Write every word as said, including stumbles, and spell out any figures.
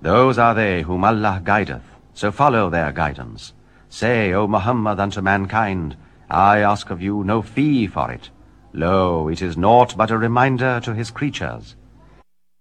Those are they whom Allah guideth, so follow their guidance. Say, O Muhammad, unto mankind, I ask of you no fee for it. Lo, it is naught but a reminder to his creatures.